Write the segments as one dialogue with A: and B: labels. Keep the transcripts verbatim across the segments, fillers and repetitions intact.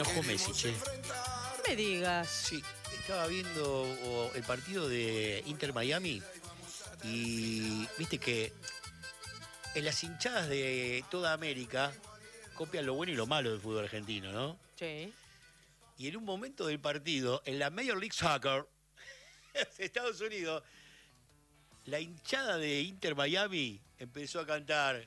A: enojó Messi, che.
B: No me digas.
A: Sí, estaba viendo o, el partido de Inter-Miami y viste que en las hinchadas de toda América copian lo bueno y lo malo del fútbol argentino, ¿no?
B: Sí.
A: Y en un momento del partido, en la Major League Soccer de Estados Unidos, la hinchada de Inter-Miami empezó a cantar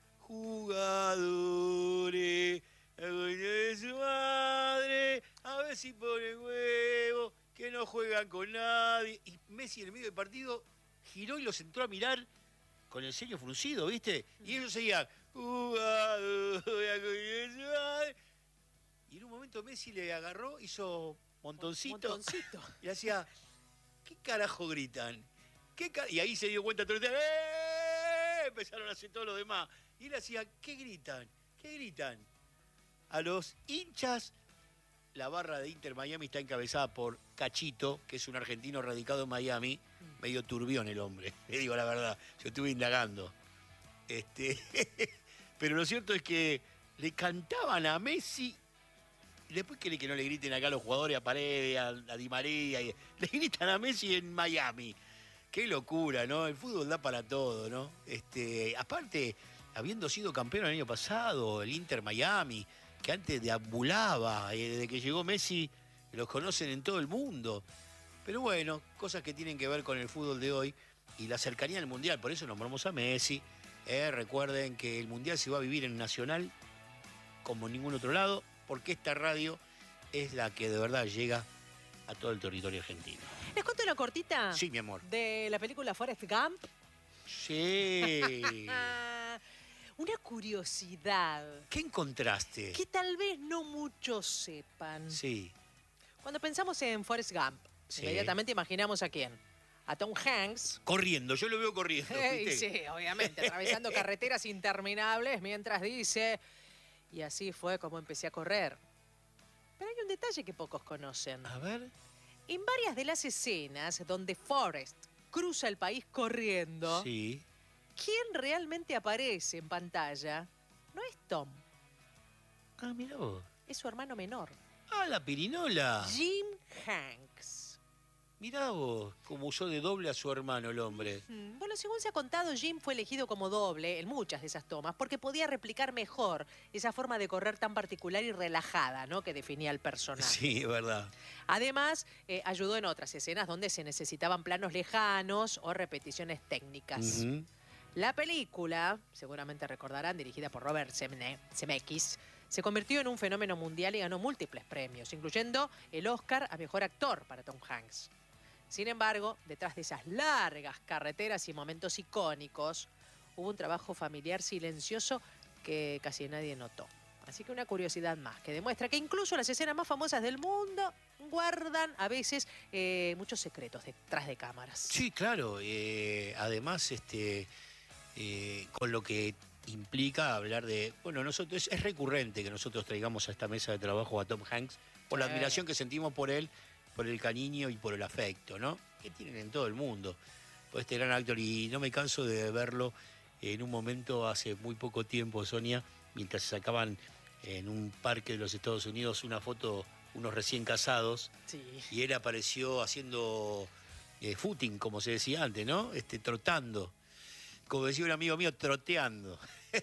A: jugadores, de su madre, a ver si pone huevo, que no juegan con nadie. Y Messi en el medio del partido giró y los entró a mirar con el ceño fruncido, ¿viste? Y ellos seguían jugadores, de su madre. Y en un momento Messi le agarró, hizo montoncito,
B: montoncito.
A: y le hacía, ¿qué carajo gritan? ¿Qué ca-? Y ahí se dio cuenta todo el tiempo, ¡eh! Empezaron a hacer todo lo demás. Y él hacía, ¿qué gritan? ¿Qué gritan? A los hinchas, la barra de Inter Miami está encabezada por Cachito, que es un argentino radicado en Miami, medio turbión el hombre, le digo la verdad, yo estuve indagando. Este, pero lo cierto es que le cantaban a Messi. Y después quiere que no le griten acá a los jugadores, a Paredes, a, a Di María, y, le gritan a Messi en Miami. Qué locura, ¿no? El fútbol da para todo, ¿no? Este, aparte, habiendo sido campeón el año pasado, el Inter Miami, que antes deambulaba, eh, desde que llegó Messi, los conocen en todo el mundo. Pero bueno, cosas que tienen que ver con el fútbol de hoy y la cercanía al Mundial, por eso nombramos a Messi. Eh, recuerden que el Mundial se va a vivir en Nacional como en ningún otro lado, porque esta radio es la que de verdad llega a todo el territorio argentino.
B: ¿Les cuento una cortita?
A: Sí, mi amor.
B: De la película Forrest Gump.
A: Sí.
B: Una curiosidad.
A: ¿Qué encontraste?
B: Que tal vez no muchos sepan.
A: Sí.
B: Cuando pensamos en Forrest Gump,
A: Sí.
B: inmediatamente imaginamos a quién. A Tom Hanks.
A: Corriendo, yo lo veo corriendo.
B: Hey,
A: ¿viste?
B: sí, obviamente, atravesando carreteras interminables mientras dice, y así fue como empecé a correr. Pero hay un detalle que pocos conocen.
A: A ver.
B: En varias de las escenas donde Forrest cruza el país corriendo,
A: Sí.
B: ¿quién realmente aparece en pantalla? No es Tom,
A: Ah, mirá vos.
B: es su hermano menor,
A: Ah, la pirinola.
B: Jim Hanks.
A: Mirá vos, como usó de doble a su hermano el hombre.
B: Mm, Bueno, según se ha contado, Jim fue elegido como doble en muchas de esas tomas porque podía replicar mejor esa forma de correr tan particular y relajada, ¿no?, que definía al personaje.
A: Sí, es verdad.
B: Además, eh, ayudó en otras escenas donde se necesitaban planos lejanos o repeticiones técnicas.
A: Ujú.
B: La película, seguramente recordarán, dirigida por Robert Zemne- Zemeckis, se convirtió en un fenómeno mundial y ganó múltiples premios, incluyendo el Oscar a Mejor Actor para Tom Hanks. Sin embargo, detrás de esas largas carreteras y momentos icónicos, hubo un trabajo familiar silencioso que casi nadie notó. Así que una curiosidad más, que demuestra que incluso las escenas más famosas del mundo guardan a veces eh, muchos secretos detrás de cámaras.
A: Sí, claro. eh, además, este, eh, con lo que implica hablar de... Bueno, nosotros es recurrente que nosotros traigamos a esta mesa de trabajo a Tom Hanks por la
B: Sí.
A: admiración que sentimos por él, por el cariño y por el afecto, ¿no? Que tienen en todo el mundo. Por este gran actor, y no me canso de verlo en un momento hace muy poco tiempo, Sonia, mientras se sacaban en un parque de los Estados Unidos una foto, unos recién casados,
B: Sí.
A: y él apareció haciendo eh, footing, como se decía antes, ¿no? Este, trotando. Como decía un amigo mío, troteando.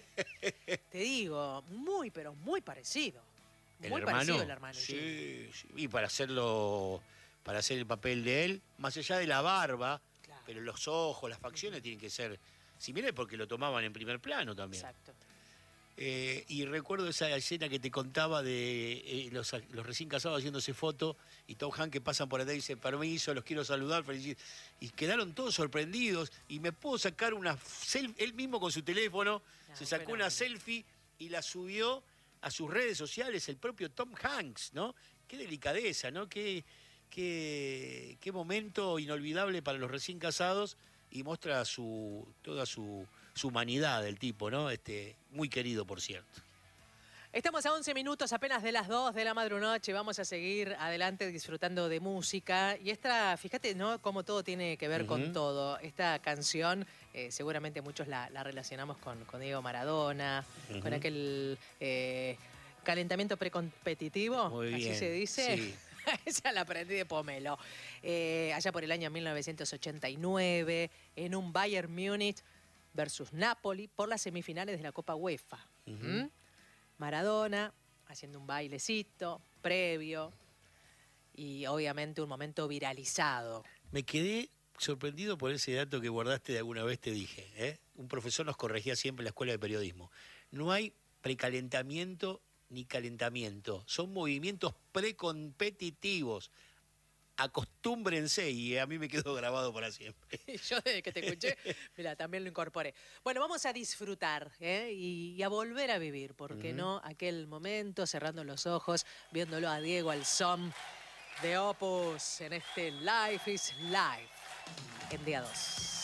B: Te digo, muy, pero muy parecido.
A: ¿El
B: Muy
A: hermano?
B: parecido el hermano. Jim.
A: Sí, sí. Y para hacerlo, para hacer el papel de él, más allá de la barba,
B: Claro.
A: pero los ojos, las facciones tienen que ser similares porque lo tomaban en primer plano también.
B: Exacto.
A: Eh, y recuerdo esa escena que te contaba de eh, los, los recién casados haciéndose foto y Tom Hanks que pasan por allá y dice, permiso, los quiero saludar, feliz. Y quedaron todos sorprendidos y me puedo sacar una selfie, él mismo con su teléfono,
B: Ah,
A: se sacó
B: fenómeno.
A: una selfie y la subió a sus redes sociales, el propio Tom Hanks, ¿no? Qué delicadeza, ¿no? Qué, qué, qué momento inolvidable para los recién casados y muestra su, toda su, su humanidad del tipo, ¿no? Este, muy querido, por cierto.
B: Estamos a once minutos apenas de las dos de la madrunoche. Vamos a seguir adelante disfrutando de música. Y esta, fíjate, ¿no?, cómo todo tiene que ver
A: Ujú.
B: con todo. Esta canción, eh, seguramente muchos la, la relacionamos con, con Diego Maradona,
A: Ujú.
B: con aquel eh, calentamiento precompetitivo,
A: Muy
B: así
A: bien,
B: se dice.
A: sí.
B: Esa la aprendí de Pomelo. Eh, allá por el año mil novecientos ochenta y nueve, en un Bayern Múnich versus Napoli por las semifinales de la Copa UEFA.
A: Ujú.
B: ¿Mm? Maradona haciendo un bailecito previo y obviamente un momento viralizado.
A: Me quedé sorprendido por ese dato que guardaste de alguna vez, te dije. ¿eh? Un profesor nos corregía siempre en la escuela de periodismo. No hay precalentamiento ni calentamiento. Son movimientos precompetitivos. Acostúmbrense, y a mí me quedó grabado para siempre.
B: Yo desde que te escuché, mira, también lo incorporé. Bueno, vamos a disfrutar ¿eh? y, y a volver a vivir, ¿por qué
A: Ujú.
B: no? Aquel momento, cerrando los ojos, viéndolo a Diego Alzón de Opus en este Life is Life en día dos.